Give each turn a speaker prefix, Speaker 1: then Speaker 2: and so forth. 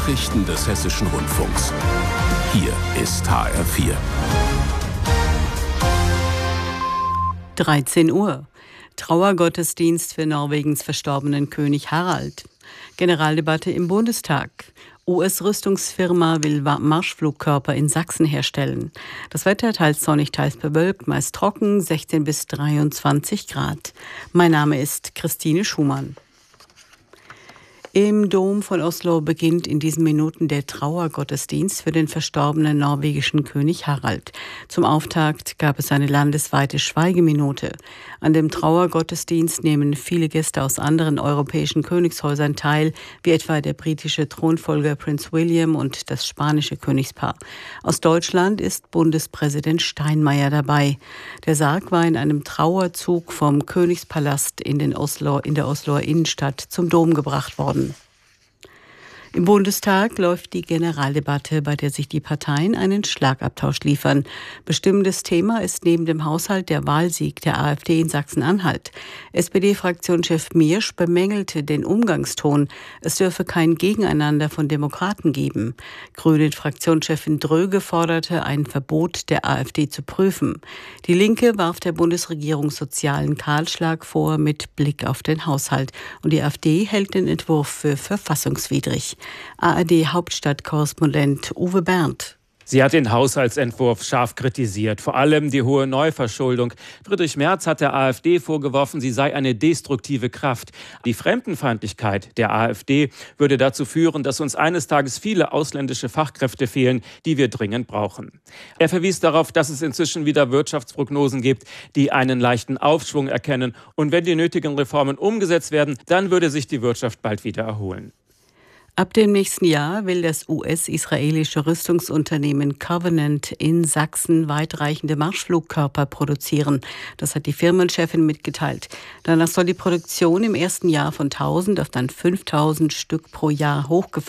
Speaker 1: Nachrichten des Hessischen Rundfunks. Hier ist HR4.
Speaker 2: 13 Uhr. Trauergottesdienst für Norwegens verstorbenen König Harald. Generaldebatte im Bundestag. US-Rüstungsfirma will Marschflugkörper in Sachsen herstellen. Das Wetter teils sonnig, teils bewölkt, meist trocken, 16 bis 23 Grad. Mein Name ist Christine Schumann. Im Dom von Oslo beginnt in diesen Minuten der Trauergottesdienst für den verstorbenen norwegischen König Harald. Zum Auftakt gab es eine landesweite Schweigeminute. An dem Trauergottesdienst nehmen viele Gäste aus anderen europäischen Königshäusern teil, wie etwa der britische Thronfolger Prinz William und das spanische Königspaar. Aus Deutschland ist Bundespräsident Steinmeier dabei. Der Sarg war in einem Trauerzug vom Königspalast in der Osloer Innenstadt zum Dom gebracht worden. Im Bundestag läuft die Generaldebatte, bei der sich die Parteien einen Schlagabtausch liefern. Bestimmendes Thema ist neben dem Haushalt der Wahlsieg der AfD in Sachsen-Anhalt. SPD-Fraktionschef Miersch bemängelte den Umgangston. Es dürfe kein Gegeneinander von Demokraten geben. Grünen-Fraktionschefin Dröge forderte, ein Verbot der AfD zu prüfen. Die Linke warf der Bundesregierung sozialen Kahlschlag vor mit Blick auf den Haushalt. Und die AfD hält den Entwurf für verfassungswidrig. ARD-Hauptstadtkorrespondent Uwe Berndt.
Speaker 3: Sie hat den Haushaltsentwurf scharf kritisiert, vor allem die hohe Neuverschuldung. Friedrich Merz hat der AfD vorgeworfen, sie sei eine destruktive Kraft. Die Fremdenfeindlichkeit der AfD würde dazu führen, dass uns eines Tages viele ausländische Fachkräfte fehlen, die wir dringend brauchen. Er verwies darauf, dass es inzwischen wieder Wirtschaftsprognosen gibt, die einen leichten Aufschwung erkennen. Und wenn die nötigen Reformen umgesetzt werden, dann würde sich die Wirtschaft bald wieder erholen.
Speaker 2: Ab dem nächsten Jahr will das US-israelische Rüstungsunternehmen Covenant in Sachsen weitreichende Marschflugkörper produzieren. Das hat die Firmenchefin mitgeteilt. Danach soll die Produktion im ersten Jahr von 1000 auf dann 5000 Stück pro Jahr hochgefahren